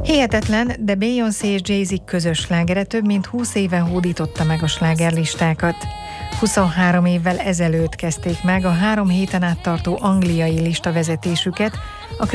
Hihetetlen, de Beyoncé és Jay-Z közös slágere több mint 20 éve hódította meg a slágerlistákat. 23 évvel ezelőtt kezdték meg a 3 héten át tartó angliai listavezetésüket, a